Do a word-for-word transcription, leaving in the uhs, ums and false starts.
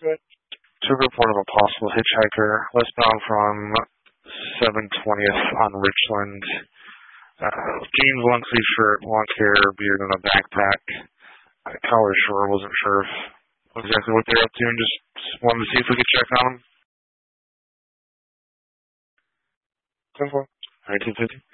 Good. To report of a possible hitchhiker westbound from seven twentieth on Richland. Uh, jeans, long sleeve shirt, long hair, beard, and a backpack. Uh, collar short, wasn't sure if exactly what they're up to, and just wanted to see if we could check on them. Ten four. nineteen fifty.